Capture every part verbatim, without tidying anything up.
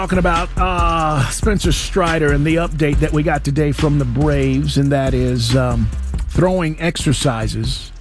Talking about uh, Spencer Strider and the update that we got today from the Braves, and that is um, throwing exercises.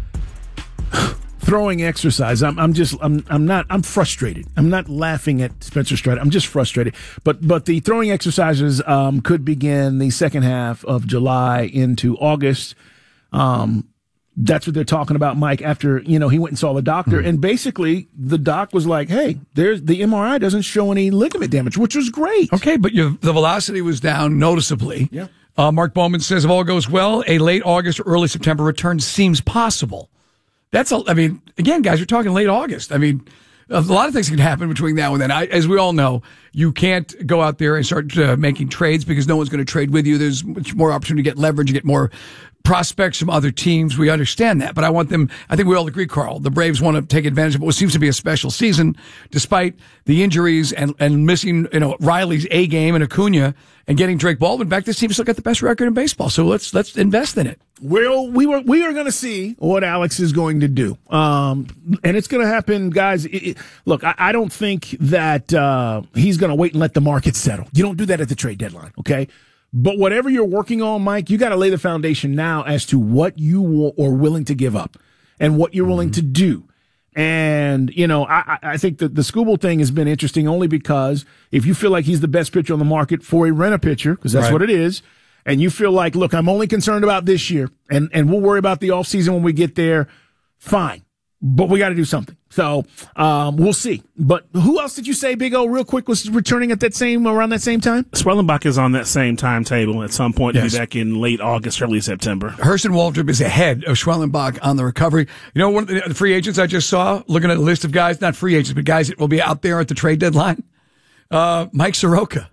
throwing exercise. I'm, I'm just, I'm, I'm not, I'm frustrated. I'm not laughing at Spencer Strider. I'm just frustrated. But, but the throwing exercises um, could begin the second half of July into August. Um, That's what they're talking about, Mike, after, you know, he went and saw the doctor. Mm. And basically, the doc was like, hey, there's the M R I doesn't show any ligament damage, which was great. Okay, but you, the velocity was down noticeably. Yeah. Uh, Mark Bowman says, if all goes well, a late August or early September return seems possible. That's, a, I mean, again, guys, you're talking late August. I mean, a lot of things can happen between now and then. I, as we all know, you can't go out there and start uh, making trades because no one's going to trade with you. There's much more opportunity to get leverage, you get more prospects from other teams. We understand that, but I want them, I think we all agree, Carl, the Braves want to take advantage of what seems to be a special season, despite the injuries and, and missing, you know, Riley's A game and Acuna and getting Drake Baldwin back. This team still got the best record in baseball. So let's, let's invest in it. Well, we were, we are going to see what Alex is going to do. Um, and it's going to happen, guys. It, it, look, I, I don't think that, uh, he's going to wait and let the market settle. You don't do that at the trade deadline. Okay. But whatever you're working on, Mike, you got to lay the foundation now as to what you are willing to give up and what you're willing to do. And, you know, I, I think that the Skubal thing has been interesting only because if you feel like he's the best pitcher on the market for a rent-a-pitcher, because that's right. what it is, and you feel like, look, I'm only concerned about this year, and, and we'll worry about the offseason when we get there, fine. But we got to do something. So um, we'll see. But who else did you say, Big O, real quick, was returning at that same around that same time? Swellenbach is on that same timetable at some point. Yes. To be back in late August, early September. Hurston Waldrop is ahead of Schwellenbach on the recovery. You know, one of the free agents I just saw, looking at a list of guys, not free agents, but guys that will be out there at the trade deadline, uh, Mike Soroka.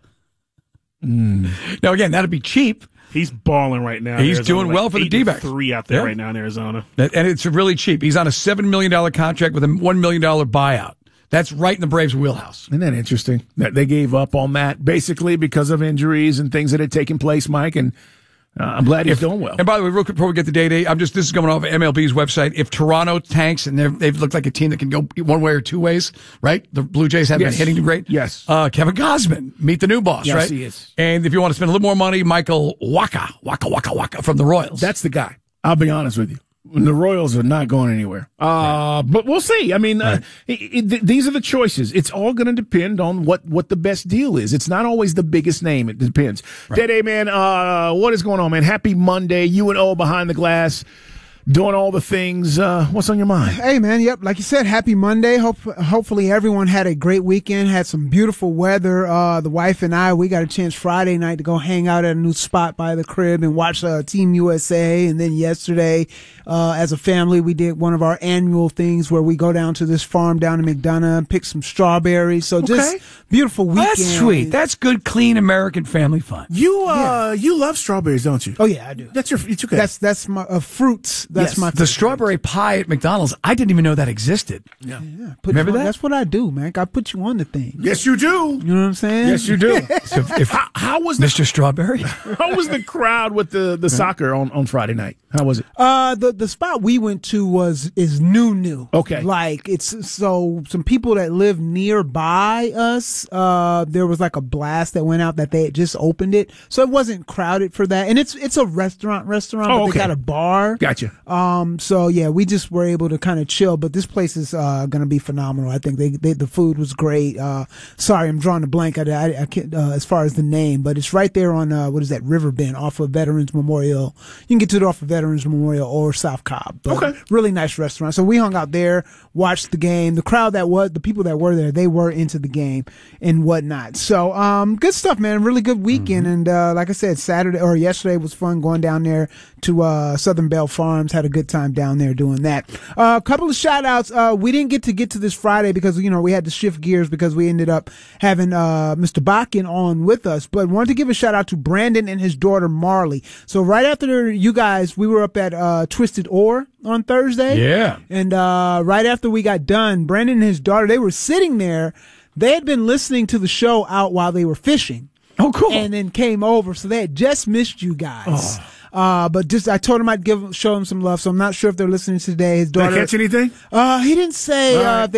Mm. Now, again, that'd be cheap. He's balling right now. He's doing well for the D-backs. Three out there yeah. right now in Arizona. And it's really cheap. He's on a seven million dollars contract with a one million dollars buyout. That's right in the Braves' wheelhouse. Isn't that interesting? That they gave up on that basically because of injuries and things that had taken place, Mike, and uh, I'm glad he's if, doing well. And by the way, real quick before we get to day day, I'm just, this is going off of M L B's website. If Toronto tanks, and they've looked like a team that can go one way or two ways, right? The Blue Jays have yes. been hitting great. Yes. Uh, Kevin Gausman, meet the new boss, yes, right? he is. And if you want to spend a little more money, Michael Waka, Waka, Waka, Waka from the Royals. That's the guy. I'll be honest with you. The Royals are not going anywhere. Uh, right. But we'll see. I mean, right. uh, it, it, these are the choices. It's all going to depend on what, what the best deal is. It's not always the biggest name. It depends. Right. Day, man, uh, what is going on, man? Happy Monday. You and O behind the glass. Doing all the things. Uh, what's on your mind? Hey, man. Yep. Like you said, happy Monday. Hope, hopefully everyone had a great weekend, had some beautiful weather. Uh, the wife and I, we got a chance Friday night to go hang out at a new spot by the crib and watch uh, Team U S A. And then yesterday, uh, as a family, we did one of our annual things where we go down to this farm down in McDonough and pick some strawberries. So just okay. beautiful weekend. That's sweet. That's good, clean American family fun. You, uh, yeah. you love strawberries, don't you? Oh, yeah, I do. That's your, it's okay. That's, that's my, uh, fruits. That's yes. my the strawberry pie at McDonald's. I didn't even know that existed. Yeah, yeah. Put Remember on, that? That's what I do, man. I put you on the thing. Yes, you do. You know what I'm saying? Yes, you do. So if, how, how was the, Mister Strawberry? How was the crowd with the, the soccer on, on Friday night? How was it? Uh, the the spot we went to was is new new. Okay, like it's so some people that live nearby us. Uh, there was like a blast that went out that they had just opened it, so it wasn't crowded for that. And it's it's a restaurant restaurant, oh, but okay. they got a bar. Gotcha. Um, so yeah, we just were able to kind of chill. But this place is uh gonna be phenomenal. I think they, they the food was great. Uh, sorry, I'm drawing a blank. I, I, I can't uh, as far as the name, but it's right there on uh what is that Riverbend off of Veterans Memorial. You can get to it off of Veterans Memorial or South Cobb. But okay. Really nice restaurant. So we hung out there, watched the game. The crowd that was, the people that were there, they were into the game and whatnot. So, um, good stuff, man. Really good weekend. Mm-hmm. And, uh, like I said, Saturday or yesterday was fun going down there to, uh, Southern Bell Farms. Had a good time down there doing that. A uh, couple of shout outs. Uh, we didn't get to get to this Friday because, you know, we had to shift gears because we ended up having, uh, Mister Bakken on with us, but wanted to give a shout out to Brandon and his daughter Marley. So right after you guys, we were up at, uh, Twisted Ore on Thursday. Yeah. And, uh, right after we got done, Brandon and his daughter, they were sitting there. They had been listening to the show out while they were fishing. Oh, cool. And then came over. So they had just missed you guys. Oh. Uh, but just, I told him I'd give, show him some love. So I'm not sure if they're listening today. His daughter. Did I catch anything? Uh, he didn't say, uh,